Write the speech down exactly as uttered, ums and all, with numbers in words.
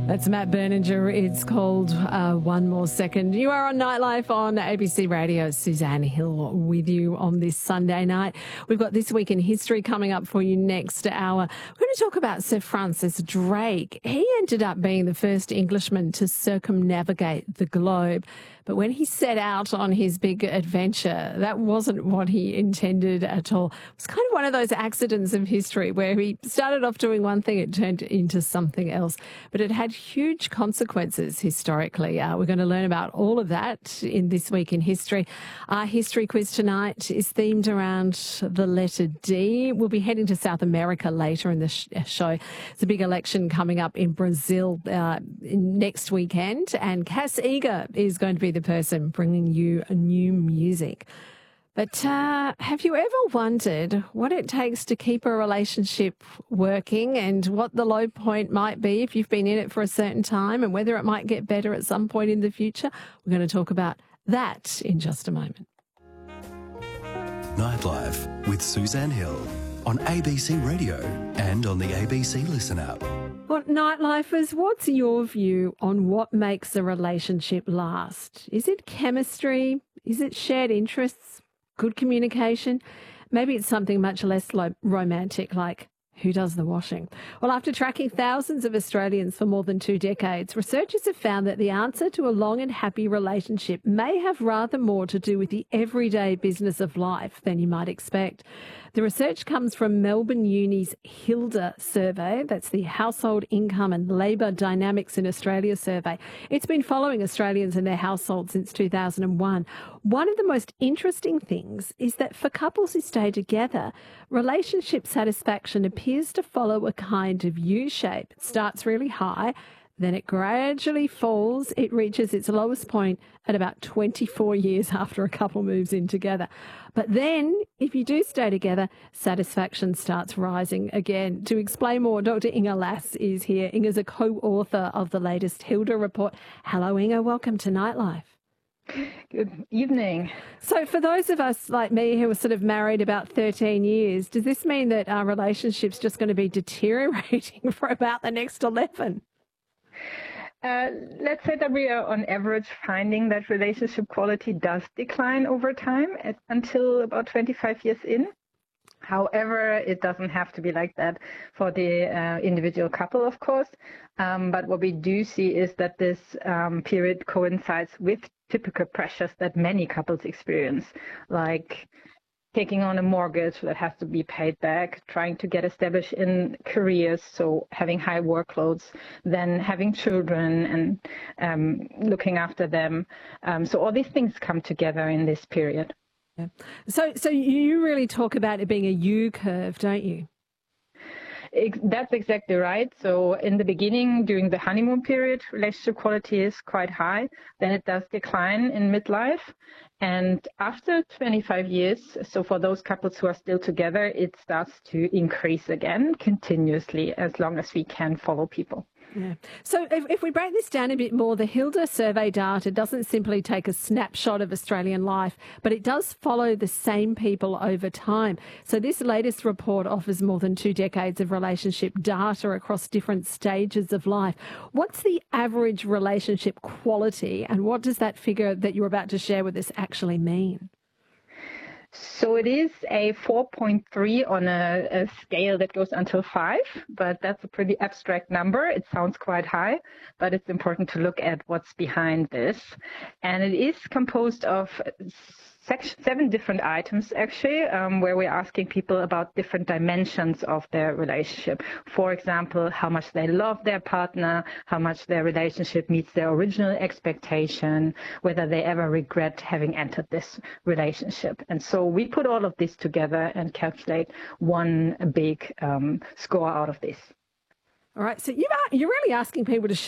That's Matt Berninger. It's called uh, One More Second. You are on Nightlife on A B C Radio. Suzanne Hill with you on this Sunday night. We've got This Week in History coming up for you next hour. We're going to talk about Sir Francis Drake. He ended up being the first Englishman to circumnavigate the globe. But when he set out on his big adventure, that wasn't what he intended at all. It was kind of one of those accidents of history where he started off doing one thing, it turned into something else. But it had huge consequences historically. Uh, we're going to learn about all of that in This Week in History. Our history quiz tonight is themed around the letter D. We'll be heading to South America later in the sh- show. It's a big election coming up in Brazil uh, next weekend, and Cass Eager is going to be the person bringing you a new music. But uh, have you ever wondered what it takes to keep a relationship working and what the low point might be if you've been in it for a certain time and whether it might get better at some point in the future? We're going to talk about that in just a moment. Nightlife with Suzanne Hill on A B C Radio and on the A B C Listen app. Well, Nightlifers, what's your view on what makes a relationship last? Is it chemistry? Is it shared interests? Good communication? Maybe it's something much less lo- romantic, like who does the washing? Well, after tracking thousands of Australians for more than two decades, researchers have found that the answer to a long and happy relationship may have rather more to do with the everyday business of life than you might expect. The research comes from Melbourne Uni's Hilda survey. That's the Household Income and Labour Dynamics in Australia survey. It's been following Australians and their households since two thousand one. One of the most interesting things is that for couples who stay together, relationship satisfaction appears to follow a kind of U-shape. It starts really high, then it gradually falls. It reaches its lowest point at about twenty-four years after a couple moves in together. But then, if you do stay together, satisfaction starts rising again. To explain more, Doctor Inga Lass is here. Inga's a co-author of the latest Hilda report. Hello, Inga. Welcome to Nightlife. Good evening. So for those of us like me who are sort of married about thirteen years, does this mean that our relationship's just going to be deteriorating for about the next eleven? Uh, let's say that we are on average finding that relationship quality does decline over time at, until about twenty-five years in. However, it doesn't have to be like that for the uh, individual couple, of course. Um, but what we do see is that this um, period coincides with typical pressures that many couples experience, like taking on a mortgage that has to be paid back, trying to get established in careers, so having high workloads, then having children and um, looking after them. Um, so all these things come together in this period. Yeah. So, so you really talk about it being a U-curve, don't you? That's exactly right. So in the beginning, during the honeymoon period, relationship quality is quite high. Then it does decline in midlife. And after twenty-five years, so for those couples who are still together, it starts to increase again continuously as long as we can follow people. Yeah. So if, if we break this down a bit more, the Hilda survey data doesn't simply take a snapshot of Australian life, but it does follow the same people over time. So this latest report offers more than two decades of relationship data across different stages of life. What's the average relationship quality, and what does that figure that you're about to share with us actually mean? So it is a four point three on a, a scale that goes until five, but that's a pretty abstract number. It sounds quite high, but it's important to look at what's behind this. And it is composed of section, seven different items, actually, um, where we're asking people about different dimensions of their relationship. For example, how much they love their partner, how much their relationship meets their original expectation, whether they ever regret having entered this relationship. And so we put all of this together and calculate one big um, score out of this. All right. So you are, you're really asking people to